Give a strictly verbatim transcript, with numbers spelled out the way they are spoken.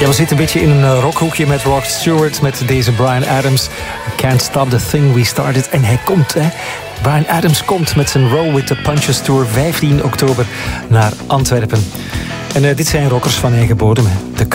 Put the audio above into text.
Ja, we zitten een beetje in een rockhoekje met Rod Stewart, met deze Bryan Adams. Can't Stop the Thing We Started. En hij komt, hè. Bryan Adams komt met zijn Roll with the Punches Tour vijftien oktober naar Antwerpen. En uh, dit zijn rockers van eigen bodem, hè. De